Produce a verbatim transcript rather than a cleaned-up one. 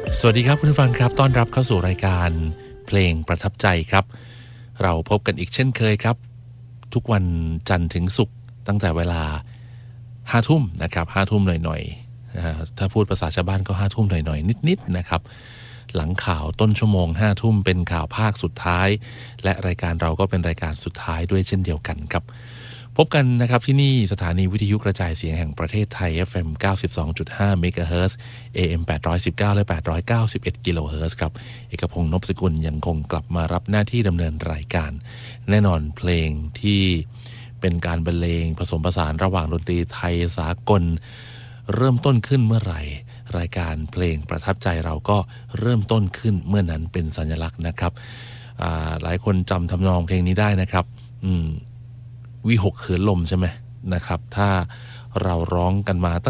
สวัสดีครับคุณผู้ฟังครับต้อนรับเข้าสู่รายการเพลงประทับใจครับเราพบกันอีกเช่นเคยครับทุกวันจันทร์ถึงศุกร์ตั้งแต่เวลาห้าทุ่มนะครับห้าทุ่มหน่อยๆถ้าพูดภาษาชาวบ้านก็ห้าทุ่มหน่อยๆนิดๆนะครับหลังข่าวต้นชั่วโมงห้าทุ่มเป็นข่าวภาคสุดท้ายและรายการเราก็เป็นรายการสุดท้ายด้วยเช่นเดียวกันครับพบกันนะครับที่นี่สถานีวิทยุกระจายเสียงแห่งประเทศไทย เอฟ เอ็ม เก้าสิบสองจุดห้า เมกะเฮิรตซ์ เอ เอ็ม แปดร้อยสิบเก้า และ แปดร้อยเก้าสิบเอ็ด กิโลเฮิรตซ์ครับเอกพงษ์ นพสกุลยังคงกลับมารับหน้าที่ดำเนินรายการแน่นอนเพลงที่เป็นการบรรเลงผสมผสานระหว่างดนตรีไทยสากลเริ่มต้นขึ้นเมื่อไหร่รายการเพลงประทับใจเราก็เริ่มต้นขึ้นเมื่อนั้นเป็นสัญลักษณ์นะครับหลายคนจำทำนองเพลงนี้ได้นะครับอืมวิหกเขินลมใช่ไหมนะครับถ้าเราร้องกันมาตั้ง